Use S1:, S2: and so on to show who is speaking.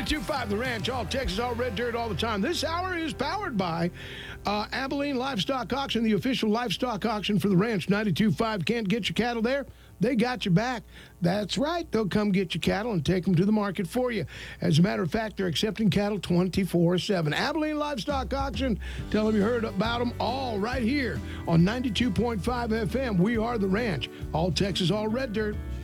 S1: 92.5 The Ranch, all Texas, all red dirt, all the time. This hour is powered by Abilene Livestock Auction, the official livestock auction for the ranch. 92.5. Can't get your cattle there? They got your back. That's right. They'll come get your cattle and take them to the market for you. As a matter of fact, they're accepting cattle 24/7. Abilene Livestock Auction. Tell them you heard about them all right here on 92.5 FM. We are The Ranch. All Texas, all red dirt.